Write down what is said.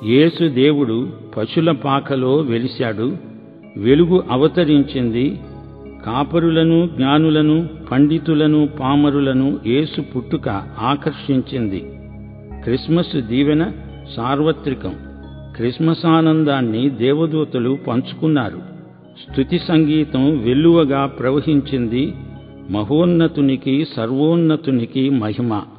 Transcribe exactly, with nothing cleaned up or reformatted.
యేసు దేవుడు పశుల పాకలో వెలిశాడు, వెలుగు అవతరించింది. కాపరులను, జ్ఞానులను, పండితులను, పామరులను యేసు పుట్టుక ఆకర్షించింది. క్రిస్మస్ దీవెన సార్వత్రికం. క్రిస్మస్ ఆనందాన్ని దేవదూతలు పంచుకున్నారు. స్తుతి సంగీతం వెల్లువగా ప్రవహించింది. మహోన్నతునికి, సర్వోన్నతునికి మహిమ.